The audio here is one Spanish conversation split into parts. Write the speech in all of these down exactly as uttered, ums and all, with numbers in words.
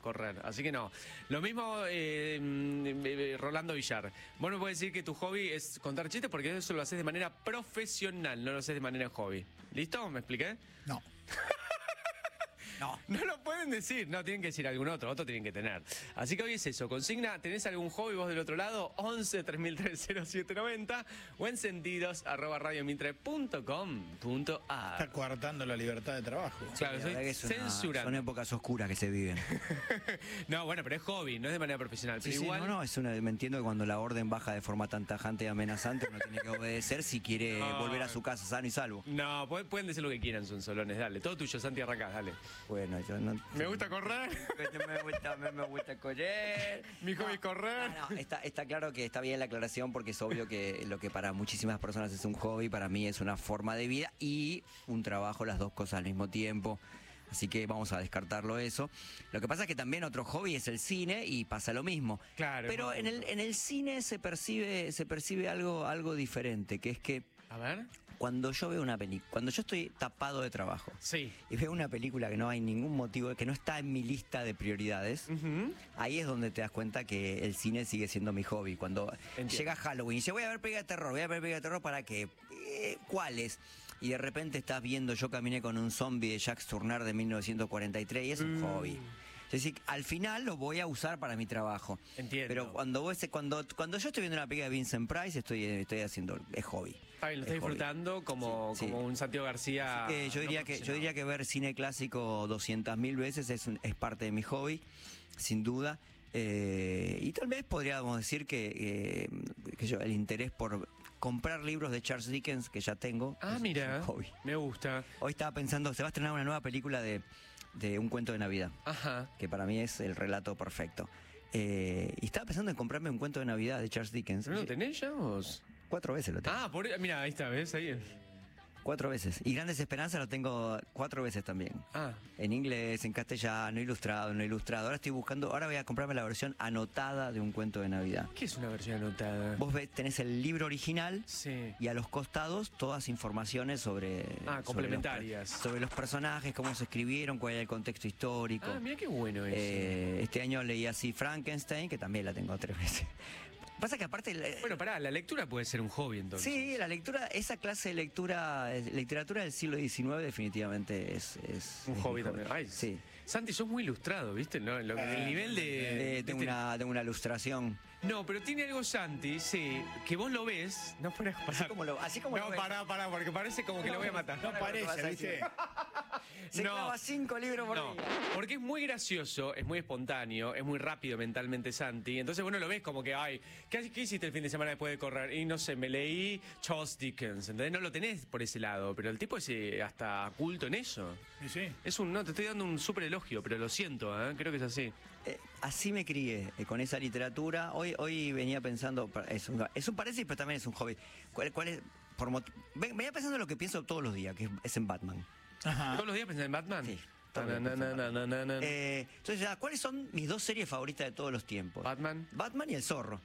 correr. Así que no. Lo mismo, eh, eh, Rolando Villar. Vos no podés decir que tu hobby es contar chistes porque eso lo haces de manera profesional, no lo haces de manera hobby. ¿Listo? ¿Me expliqué? No. No. No lo pueden decir, no, tienen que decir algún otro, otro tienen que tener. Así que hoy es eso, consigna, ¿tenés algún hobby vos del otro lado? once, tres mil tres, cero siete noventa o encendidos arroba radiomitre punto com punto a r. Está coartando la libertad de trabajo. Claro, Sí, la verdad que estoy es una- censurando. Son épocas oscuras que se viven. No, bueno, pero es hobby, no es de manera profesional. Sí, Pero sí, igual, no, no, es una, me entiendo que cuando la orden baja de forma tan tajante y amenazante, uno tiene que obedecer si quiere No. volver a su casa sano y salvo. No, pueden, pueden decir lo que quieran, son solones, dale. Todo tuyo, Santi, arrancás, dale. Bueno, yo no... Me gusta correr. me gusta, me, me gusta correr. Mi hobby es correr. No, no, está, está claro que está bien la aclaración porque es obvio que lo que para muchísimas personas es un hobby, para mí es una forma de vida y un trabajo, las dos cosas al mismo tiempo. Así que vamos a descartarlo eso. Lo que pasa es que también otro hobby es el cine y pasa lo mismo. Claro. Pero en el, en el cine se percibe, se percibe algo, algo diferente, que es que A ver. cuando yo veo una película, cuando yo estoy tapado de trabajo Sí. y veo una película que no hay ningún motivo, que no está en mi lista de prioridades, Ujú. ahí es donde te das cuenta que el cine sigue siendo mi hobby. Cuando Entiendo. llega Halloween, dice, voy a ver películas de terror, voy a ver películas de terror, ¿para qué? Eh, ¿Cuáles? Y de repente estás viendo Yo caminé con un zombie de Jacques Tourneur de mil novecientos cuarenta y tres y es un Mm. hobby. Es decir, al final lo voy a usar para mi trabajo. Entiendo. Pero cuando vos, cuando, cuando yo estoy viendo una película de Vincent Price, estoy, estoy haciendo, es hobby. Está bien, lo Es estás hobby. disfrutando como, Sí, sí. como un Santiago García. Eh, yo, no diría que, yo profesional. diría que ver cine clásico doscientas mil veces es, un- es parte de mi hobby, sin duda. Eh, y tal vez podríamos decir que, eh, que yo, el interés por comprar libros de Charles Dickens, que ya tengo, Ah, es- mira, es un hobby. me gusta. Hoy estaba pensando, se va a estrenar una nueva película de, de Un cuento de Navidad, Ajá. que para mí es el relato perfecto. Eh, y estaba pensando en comprarme Un cuento de Navidad de Charles Dickens. ¿No lo tenés ya vos? Cuatro veces lo tengo. Ah, por, mira, ahí está, ¿ves? Ahí. Cuatro veces. Y Grandes Esperanzas lo tengo cuatro veces también. Ah, En inglés, en castellano, ilustrado, no ilustrado. Ahora estoy buscando, ahora voy a comprarme la versión anotada de Un cuento de Navidad. ¿qué es una versión anotada? Vos ves, tenés el libro original Sí. y a los costados todas informaciones sobre... Ah, sobre complementarias. los, sobre los personajes, cómo se escribieron, cuál era el contexto histórico. Ah, mira qué bueno eso. Eh, este año leí así Frankenstein, que también la tengo tres veces. Pasa que aparte... la- Bueno, pará, la lectura puede ser un hobby entonces. Sí, la lectura, esa clase de lectura, eh, literatura del siglo diecinueve definitivamente es... es Un es hobby mi también. Ay, Sí. Santi, sos muy ilustrado, ¿viste? ¿No? Lo- el nivel de... Eh, tengo, ¿viste? una, tengo una ilustración. No, pero tiene algo Santi, sí, que vos lo ves. No, para, Así como lo, así como no, lo ves. pará, pará, porque parece como que lo voy a matar. No Vas a parece, decir. ¿viste? Se No. clava cinco libros por No, día. porque es muy gracioso, es muy espontáneo, es muy rápido mentalmente Santi. Entonces bueno lo ves como que, ay, ¿qué, qué hiciste el fin de semana después de correr? Y no sé, me leí Charles Dickens. Entonces no lo tenés por ese lado, pero el tipo es eh, hasta culto en eso. Y sí. Es un, no, te estoy dando un súper elogio, pero lo siento, ¿eh? Creo que es así. Eh, así me crié, eh, con esa literatura. Hoy, hoy venía pensando, pa- es un, es un paréntesis, pero también es un hobby. ¿Cuál, cuál es? Por mot- Ven- venía pensando en lo que pienso todos los días, que es, es en Batman. Ajá. ¿Todos los días pensás en Batman? Sí, Na, todos los na, días na, pensaba. na, na, na, na. Eh, entonces, ya, ¿cuáles son mis dos series favoritas de todos los tiempos? Batman. Batman y el Zorro.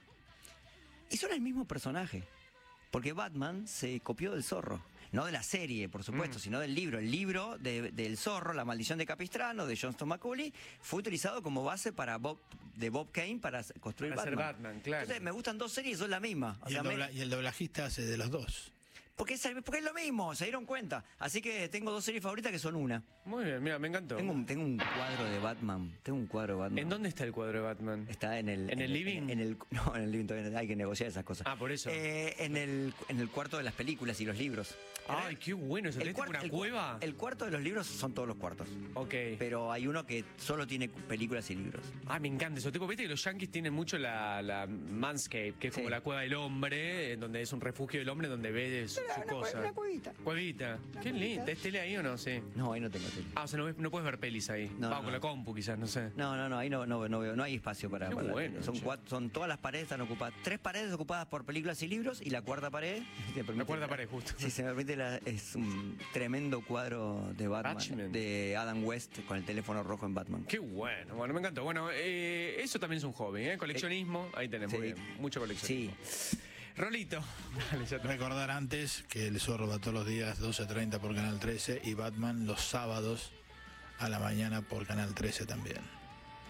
Y son el mismo personaje. Porque Batman se copió del Zorro. No de la serie, por supuesto, Mm. sino del libro. El libro de- del Zorro, La maldición de Capistrano, de Johnston McCulley, fue utilizado como base para Bob, de Bob Kane para construir Para hacer Batman. Batman, claro. Entonces, me gustan dos series y son la misma. O Y, sea, el me- dobla- y el doblajista hace de los dos. porque, es, porque es lo mismo, se dieron cuenta. Así que tengo dos series favoritas que son una. Muy bien, mira, me encantó. Tengo un, tengo un cuadro de Batman. Tengo un cuadro de Batman. ¿En dónde está el cuadro de Batman? Está en el... ¿En el living? En, el, no, en el living todavía no, hay que negociar esas cosas. Ah, por eso. Eh, en, el, en el cuarto de las películas y los libros. Ay, qué bueno eso. ¿Tenés cuar- una el cu- cueva? El cuarto de los libros son todos los cuartos. Ok. Pero hay uno que solo tiene películas y libros. Ah, me encanta eso. Tipo, viste que los yankees tienen mucho la, la manscape, que es como Sí. la cueva del hombre, en donde es un refugio del hombre donde ve su, su cosa. una cuevita. Cuevita. Qué lindo. ¿Es tele ahí o no? Sí. No, ahí no tengo tele. Ah, o sea, no, ves- no puedes ver pelis ahí. No, Va, no. con la compu quizás, no sé. No, no, no, ahí no, no, no veo, no hay espacio para, Qué para la bueno, tele. Son, che. cuatro, son todas las paredes están ocupadas. Tres paredes ocupadas por películas y libros y la cuarta pared. si me permite- cuarta pared, justo. Si se me permite, la- es un tremendo cuadro de Batman. Watchmen. De Adam West con el teléfono rojo en Batman. Qué bueno. Bueno, me encantó. Bueno, eh, eso también es un hobby, ¿eh? Coleccionismo. Ahí tenemos. Sí. Muy bien. Mucho coleccionismo. Sí. Rolito. Dale, ya está. Recordar antes que el Zorro va todos los días doce treinta por Canal trece y Batman los sábados a la mañana por Canal trece también.